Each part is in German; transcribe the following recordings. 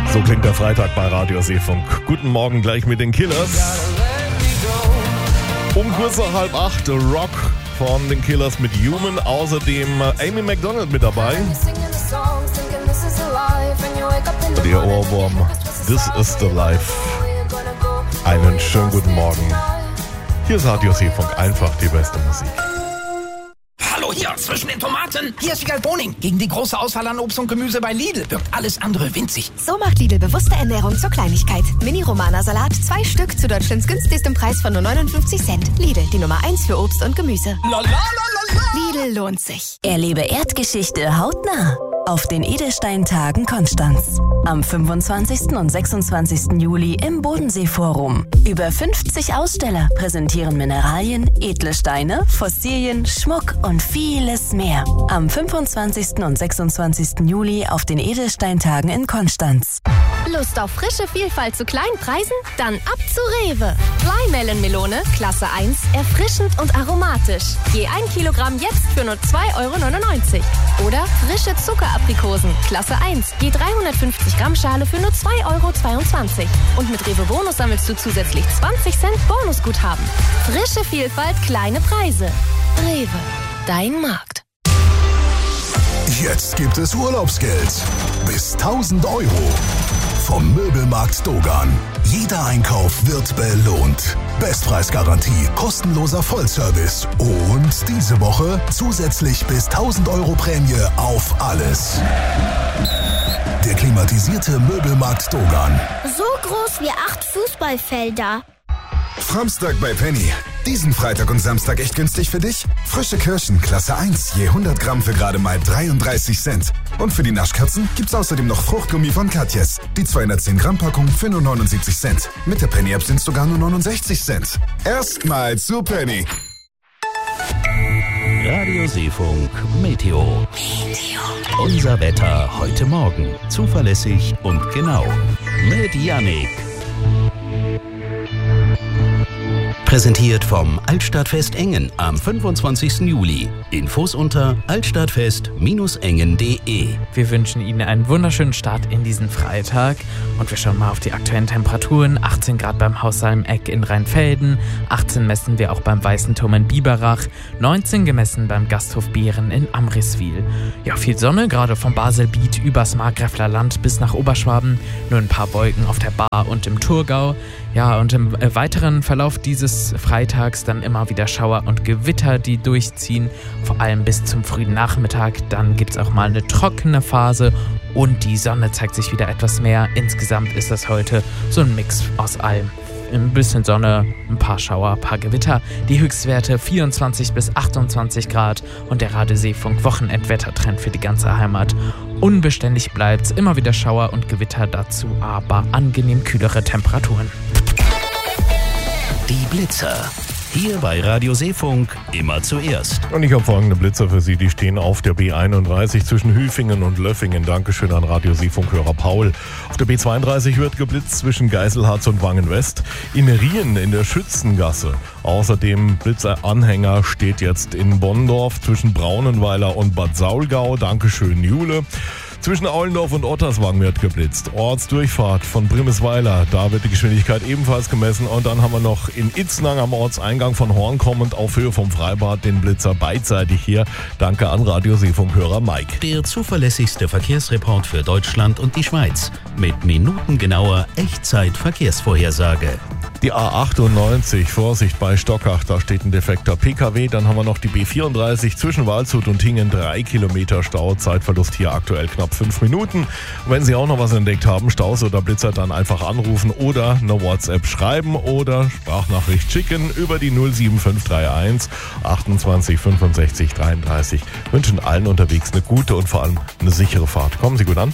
So klingt der Freitag bei Radio Seefunk. Guten Morgen gleich mit den Killers. Um kurz nach 7:30 Rock von den Killers mit Human. Außerdem Amy Macdonald mit dabei. Und ihr Ohrwurm This is the Life. Einen schönen guten Morgen. Hier ist Radio Seefunk, einfach die beste Musik. Hallo hier, zwischen den Tomaten. Hier ist Wiegald Boning. Gegen die große Auswahl an Obst und Gemüse bei Lidl wirkt alles andere winzig. So macht Lidl bewusste Ernährung zur Kleinigkeit. Mini-Romana-Salat, 2 Stück zu Deutschlands günstigstem Preis von nur 59 Cent. Lidl, die Nummer 1 für Obst und Gemüse. Lidl lohnt sich. Erlebe Erdgeschichte hautnah auf den Edelsteintagen Konstanz. Am 25. und 26. Juli im Bodenseeforum. Über 50 Aussteller präsentieren Mineralien, edle Steine, Fossilien, Schmuck und vieles mehr. Am 25. und 26. Juli auf den Edelsteintagen in Konstanz. Lust auf frische Vielfalt zu kleinen Preisen? Dann ab zu Rewe. Flymelon-Melone, Klasse 1, erfrischend und aromatisch. Je 1 Kilogramm jetzt für nur 2,99 €. Oder frische Zuckeraprikosen, Klasse 1, je 350 Gramm Schale für nur 2,22 €. Und mit Rewe Bonus sammelst du zusätzlich 20 Cent Bonusguthaben. Frische Vielfalt, kleine Preise. Rewe, dein Markt. Jetzt gibt es Urlaubsgeld. Bis 1.000 € vom Möbelmarkt Dogan. Jeder Einkauf wird belohnt. Bestpreisgarantie, kostenloser Vollservice und diese Woche zusätzlich bis 1.000 € Prämie auf alles. Der klimatisierte Möbelmarkt Dogan. So groß wie 8 Fußballfelder. Samstag bei Penny. Diesen Freitag und Samstag echt günstig für dich? Frische Kirschen, Klasse 1, je 100 Gramm für gerade mal 33 Cent. Und für die Naschkatzen gibt's außerdem noch Fruchtgummi von Katjes. Die 210 Gramm Packung für nur 79 Cent. Mit der Penny-App sind's sogar nur 69 Cent. Erstmal zu Penny. Radio Seefunk Meteo. Unser Wetter heute Morgen. Zuverlässig und genau. Mit Yannick. Präsentiert vom Altstadtfest Engen am 25. Juli. Infos unter altstadtfest-engen.de. Wir wünschen Ihnen einen wunderschönen Start in diesen Freitag und wir schauen mal auf die aktuellen Temperaturen. 18 Grad beim Haus Salmeck in Rheinfelden, 18 messen wir auch beim Weißen Turm in Biberach, 19 gemessen beim Gasthof Beeren in Amriswil. Ja, viel Sonne, gerade vom Baselbiet übers Markgräfler Land bis nach Oberschwaben, nur ein paar Wolken auf der Baar und im Thurgau. Ja, und im weiteren Verlauf dieses Freitags dann immer wieder Schauer und Gewitter, die durchziehen, vor allem bis zum frühen Nachmittag. Dann gibt es auch mal eine trockene Phase und die Sonne zeigt sich wieder etwas mehr. Insgesamt ist das heute so ein Mix aus allem. Ein bisschen Sonne, ein paar Schauer, ein paar Gewitter. Die Höchstwerte 24 bis 28 Grad und der Radio Seefunk Wochenendwettertrend für die ganze Heimat. Unbeständig bleibt's, immer wieder Schauer und Gewitter dazu, aber angenehm kühlere Temperaturen. Die Blitzer. Hier bei Radio Seefunk immer zuerst. Und ich habe folgende Blitzer für Sie, die stehen auf der B31 zwischen Hüfingen und Löffingen. Dankeschön an Radio Seefunk-Hörer Paul. Auf der B32 wird geblitzt zwischen Geiselharz und Wangen-West. In Rien in der Schützengasse. Außerdem Blitzeranhänger steht jetzt in Bonndorf zwischen Braunenweiler und Bad Saulgau. Dankeschön, Jule. Zwischen Aulendorf und Otterswang wird geblitzt. Ortsdurchfahrt von Brimesweiler, da wird die Geschwindigkeit ebenfalls gemessen. Und dann haben wir noch in Itznang am Ortseingang von Horn kommend auf Höhe vom Freibad den Blitzer beidseitig hier. Danke an Radio Seefunk-Hörer Mike. Der zuverlässigste Verkehrsreport für Deutschland und die Schweiz. Mit minutengenauer Echtzeit-Verkehrsvorhersage. Die A98, Vorsicht bei Stockach, da steht ein defekter PKW. Dann haben wir noch die B34 zwischen Waldshut und Hingen, 3 Kilometer Stau. Zeitverlust hier aktuell knapp 5 Minuten. Und wenn Sie auch noch was entdeckt haben, Staus oder Blitzer, dann einfach anrufen oder eine WhatsApp schreiben oder Sprachnachricht schicken über die 07531 28 65 33. Wünschen allen unterwegs eine gute und vor allem eine sichere Fahrt. Kommen Sie gut an.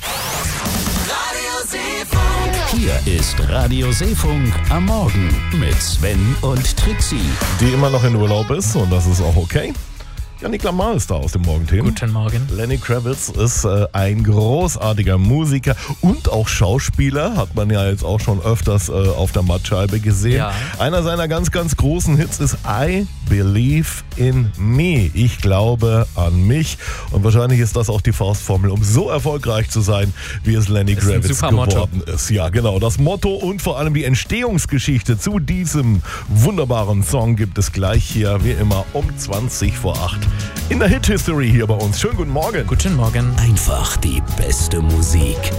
Hier ist Radio Seefunk am Morgen mit Sven und Trixie. Die immer noch in Urlaub ist und das ist auch okay. Janik Lamar ist da aus dem Morgenteam. Guten Morgen. Lenny Kravitz ist ein großartiger Musiker und auch Schauspieler, hat man ja jetzt auch schon öfters auf der Mattscheibe gesehen. Ja. Einer seiner ganz, ganz großen Hits ist I Believe in Me. Ich glaube an mich. Und wahrscheinlich ist das auch die Faustformel, um so erfolgreich zu sein, wie es Lenny Kravitz geworden ist. Ja, genau. Das Motto und vor allem die Entstehungsgeschichte zu diesem wunderbaren Song gibt es gleich hier, wie immer, um 20:08 in der Hit History hier bei uns. Schönen guten Morgen. Guten Morgen. Einfach die beste Musik.